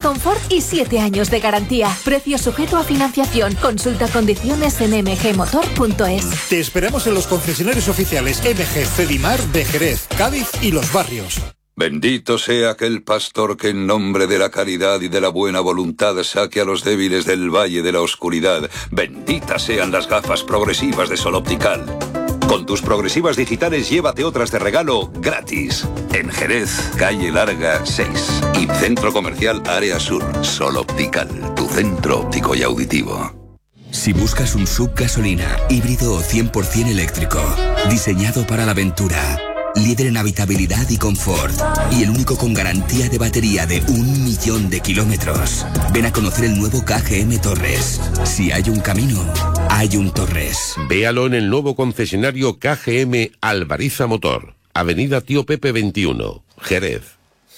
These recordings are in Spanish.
confort y 7 años de garantía. Precio sujeto a financiación. Consulta condiciones en mgmotor.es. Te esperamos en los concesionarios oficiales MG, Cedimar, de Jerez, Cádiz y Los Barrios. Bendito sea aquel pastor que en nombre de la caridad y de la buena voluntad saque a los débiles del valle de la oscuridad. Benditas sean las gafas progresivas de Sol Optical. Con tus progresivas digitales llévate otras de regalo gratis. En Jerez, calle Larga 6 y Centro Comercial Área Sur. Sol Optical, tu centro óptico y auditivo. Si buscas un SUV gasolina, híbrido o 100% eléctrico, diseñado para la aventura, líder en habitabilidad y confort, y el único con garantía de batería de 1.000.000 de kilómetros. Ven a conocer el nuevo KGM Torres. Si hay un camino, hay un Torres. Véalo en el nuevo concesionario KGM Alvariza Motor, Avenida Tío Pepe 21, Jerez.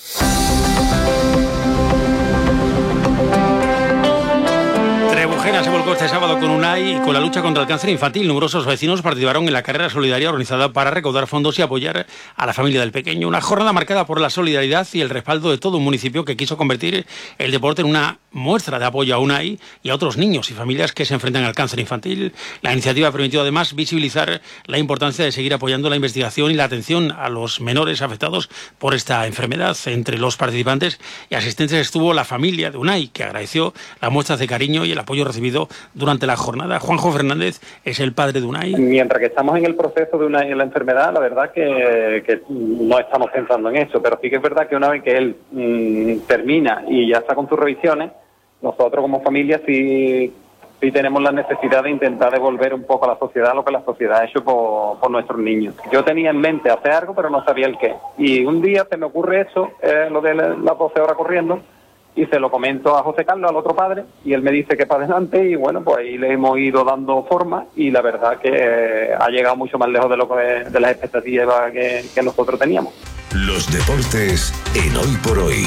Trebujena se volcó este sábado con UNAI y con la lucha contra el cáncer infantil. Numerosos vecinos participaron en la carrera solidaria organizada para recaudar fondos y apoyar a la familia del pequeño. Una jornada marcada por la solidaridad y el respaldo de todo un municipio que quiso convertir el deporte en una muestra de apoyo a UNAI y a otros niños y familias que se enfrentan al cáncer infantil. La iniciativa ha permitido además visibilizar la importancia de seguir apoyando la investigación y la atención a los menores afectados por esta enfermedad. Entre los participantes y asistentes estuvo la familia de UNAI, que agradeció las muestras de cariño y el apoyo recibido durante la jornada. Juanjo Fernández es el padre de UNAI. Mientras que estamos en el proceso de UNAI en la enfermedad, la verdad que no estamos pensando en eso, pero sí que es verdad que una vez que él termina y ya está con sus revisiones, nosotros como familia sí tenemos la necesidad de intentar devolver un poco a la sociedad lo que la sociedad ha hecho por nuestros niños. Yo tenía en mente hacer algo, pero no sabía el qué. Y un día se me ocurre eso, lo de las 12 horas corriendo, y se lo comento a José Carlos, al otro padre, y él me dice que para adelante, y bueno, pues ahí le hemos ido dando forma, y la verdad que ha llegado mucho más lejos de las expectativas que nosotros teníamos. Los deportes en Hoy por Hoy.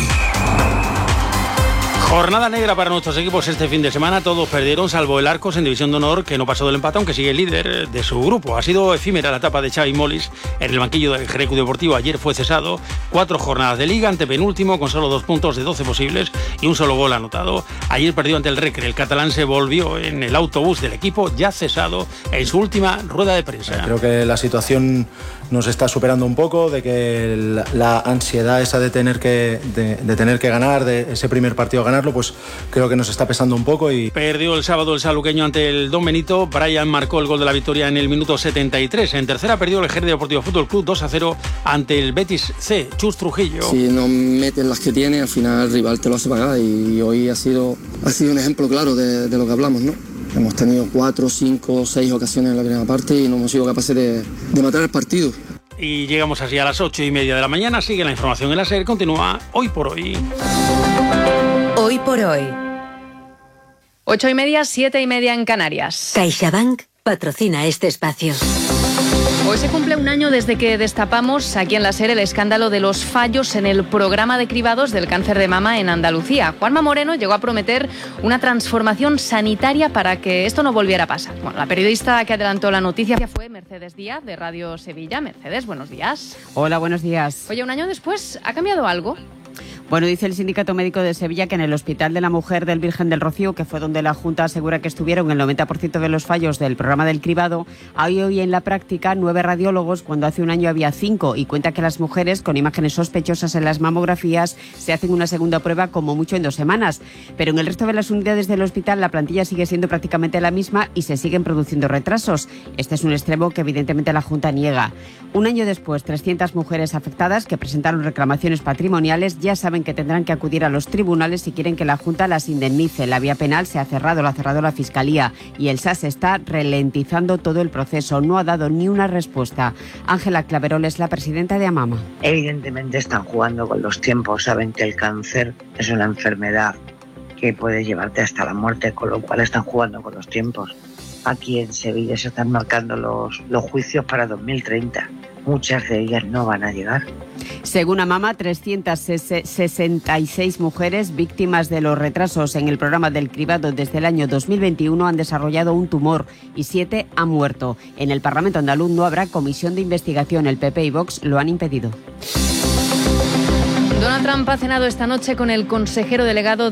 Jornada negra para nuestros equipos este fin de semana. Todos perdieron, salvo el Arcos en División de Honor, que no pasó del empate, aunque sigue el líder de su grupo. Ha sido efímera la etapa de Xavi Molis en el banquillo del Jerez Deportivo. Ayer fue cesado. 4 jornadas de liga, antepenúltimo, con solo 2 puntos de 12 posibles y un solo gol anotado. Ayer perdió ante el Recre. El catalán se volvió en el autobús del equipo, ya cesado, en su última rueda de prensa. Creo que la situación nos está superando un poco, de que la ansiedad esa de tener que ganar, de ese primer partido ganarlo, pues creo que nos está pesando un poco. Y perdió el sábado el saluqueño ante el Don Benito. Brian marcó el gol de la victoria en el minuto 73. En tercera perdió el Jerez Deportivo Fútbol Club 2-0 ante el Betis C. Chus Trujillo. Si no metes las que tiene, al final el rival te lo hace pagar, y hoy ha sido un ejemplo claro de lo que hablamos, ¿no? Hemos tenido 4, 5, 6 ocasiones en la primera parte y no hemos sido capaces de matar el partido. Y llegamos así a las 8:30 de la mañana. Sigue la información en la SER. Continúa Hoy por Hoy. Hoy por Hoy. 8:30, 7:30 en Canarias. CaixaBank patrocina este espacio. Hoy se cumple un año desde que destapamos aquí en la SER el escándalo de los fallos en el programa de cribados del cáncer de mama en Andalucía. Juanma Moreno llegó a prometer una transformación sanitaria para que esto no volviera a pasar. Bueno, la periodista que adelantó la noticia fue Mercedes Díaz, de Radio Sevilla. Mercedes, buenos días. Hola, buenos días. Oye, un año después, ¿ha cambiado algo? Bueno, dice el Sindicato Médico de Sevilla que en el Hospital de la Mujer del Virgen del Rocío, que fue donde la Junta asegura que estuvieron el 90% de los fallos del programa del cribado, hay hoy en la práctica 9 radiólogos cuando hace un año había 5, y cuenta que las mujeres con imágenes sospechosas en las mamografías se hacen una segunda prueba como mucho en 2 semanas. Pero en el resto de las unidades del hospital la plantilla sigue siendo prácticamente la misma y se siguen produciendo retrasos. Este es un extremo que evidentemente la Junta niega. Un año después, 300 mujeres afectadas que presentaron reclamaciones patrimoniales ya saben que tendrán que acudir a los tribunales si quieren que la Junta las indemnice. La vía penal se ha cerrado, la ha cerrado la Fiscalía, y el SAS está ralentizando todo el proceso. No ha dado ni una respuesta. Ángela Claverol es la presidenta de AMAMA. Evidentemente están jugando con los tiempos. Saben que el cáncer es una enfermedad que puede llevarte hasta la muerte, con lo cual están jugando con los tiempos. Aquí en Sevilla se están marcando los juicios para 2030. Muchas de ellas no van a llegar. Según AMAMA, 366 mujeres víctimas de los retrasos en el programa del cribado desde el año 2021 han desarrollado un tumor y 7 han muerto. En el Parlamento andaluz no habrá comisión de investigación. El PP y Vox lo han impedido. Donald Trump ha cenado esta noche con el consejero delegado